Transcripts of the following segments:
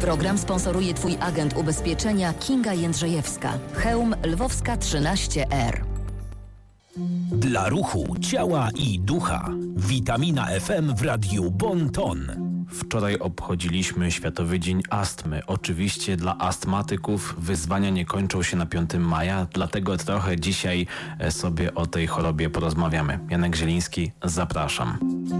Program sponsoruje Twój agent ubezpieczenia Kinga Jędrzejewska. Chełm Lwowska 13R. Dla ruchu, ciała i ducha. Witamina FM w Radiu Bon Ton. Wczoraj obchodziliśmy Światowy Dzień Astmy. Oczywiście dla astmatyków wyzwania nie kończą się na 5 maja, dlatego trochę dzisiaj sobie o tej chorobie porozmawiamy. Janek Zieliński, zapraszam.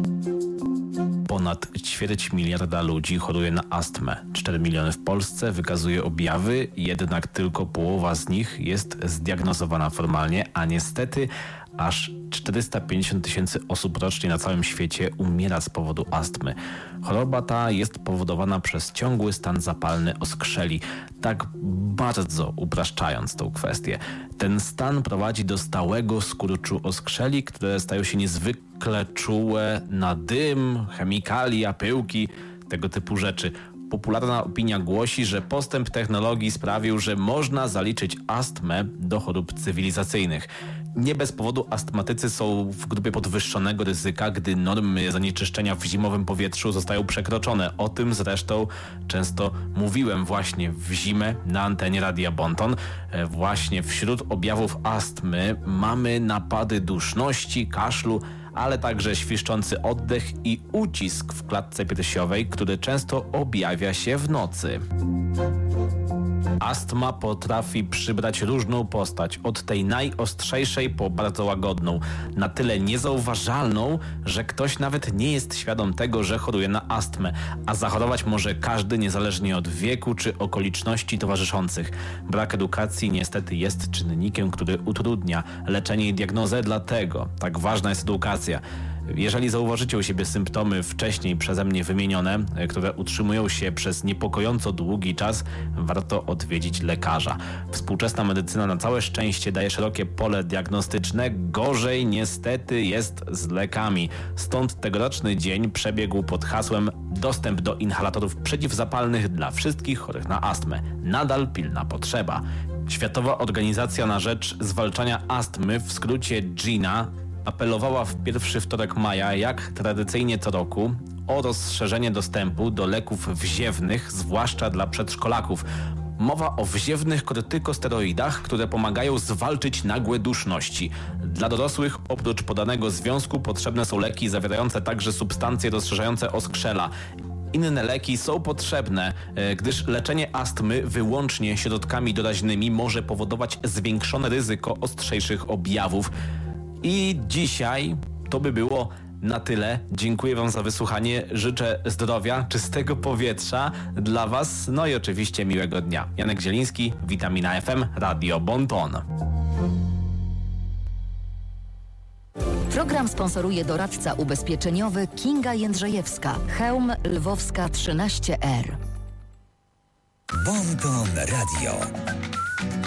Ponad 250 miliona ludzi choruje na astmę. 4 miliony w Polsce wykazuje objawy, jednak tylko połowa z nich jest zdiagnozowana formalnie, a niestety aż 450 tysięcy osób rocznie na całym świecie umiera z powodu astmy. Choroba ta jest powodowana przez ciągły stan zapalny oskrzeli, tak bardzo upraszczając tą kwestię. Ten stan prowadzi do stałego skurczu oskrzeli, które stają się niezwykle czułe na dym, chemikalia, pyłki, tego typu rzeczy. Popularna opinia głosi, że postęp technologii sprawił, że można zaliczyć astmę do chorób cywilizacyjnych. Nie bez powodu astmatycy są w grupie podwyższonego ryzyka, gdy normy zanieczyszczenia w zimowym powietrzu zostają przekroczone. O tym zresztą często mówiłem właśnie w zimę na antenie Radia Bon Ton. Właśnie wśród objawów astmy mamy napady duszności, kaszlu, ale także świszczący oddech i ucisk w klatce piersiowej, który często objawia się w nocy. Astma potrafi przybrać różną postać, od tej najostrzejszej po bardzo łagodną, na tyle niezauważalną, że ktoś nawet nie jest świadom tego, że choruje na astmę, a zachorować może każdy niezależnie od wieku czy okoliczności towarzyszących. Brak edukacji niestety jest czynnikiem, który utrudnia leczenie i diagnozę, dlatego tak ważna jest edukacja. Jeżeli zauważycie u siebie symptomy wcześniej przeze mnie wymienione, które utrzymują się przez niepokojąco długi czas, warto odwiedzić lekarza. Współczesna medycyna na całe szczęście daje szerokie pole diagnostyczne, gorzej niestety jest z lekami. Stąd tegoroczny dzień przebiegł pod hasłem dostęp do inhalatorów przeciwzapalnych dla wszystkich chorych na astmę. Nadal pilna potrzeba. Światowa Organizacja na Rzecz Zwalczania Astmy, w skrócie GINA, apelowała w pierwszy wtorek maja, jak tradycyjnie co roku, o rozszerzenie dostępu do leków wziewnych, zwłaszcza dla przedszkolaków. Mowa o wziewnych kortykosteroidach, które pomagają zwalczyć nagłe duszności. Dla dorosłych oprócz podanego związku potrzebne są leki zawierające także substancje rozszerzające oskrzela. Inne leki są potrzebne, gdyż leczenie astmy wyłącznie środkami doraźnymi może powodować zwiększone ryzyko ostrzejszych objawów. I dzisiaj to by było na tyle. Dziękuję Wam za wysłuchanie. Życzę zdrowia, czystego powietrza dla Was, no i oczywiście miłego dnia. Janek Zieliński, Witamina FM, Radio Bon Ton. Program sponsoruje doradca ubezpieczeniowy Kinga Jędrzejewska. Chełm Lwowska 13R. Bon Ton Radio.